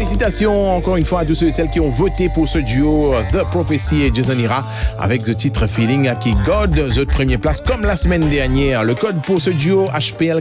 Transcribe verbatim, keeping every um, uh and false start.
Félicitations encore une fois à tous ceux et celles qui ont voté pour ce duo The Prophecy et Jason Ira avec le titre Feeling qui God the première place comme la semaine dernière. Le code pour ce duo H P L